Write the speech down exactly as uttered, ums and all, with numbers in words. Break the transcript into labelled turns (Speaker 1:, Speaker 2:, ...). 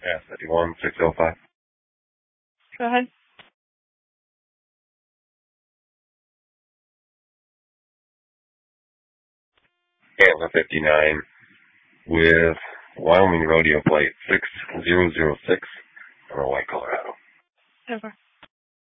Speaker 1: Yeah, fifty-one six oh five.
Speaker 2: Go ahead.
Speaker 1: Antler fifty-nine with Wyoming rodeo plate six zero zero six for White, Colorado.
Speaker 2: Over.